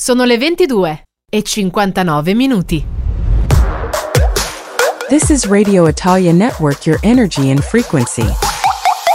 Sono le 22:59. This is Radio Italia Network, your energy and frequency.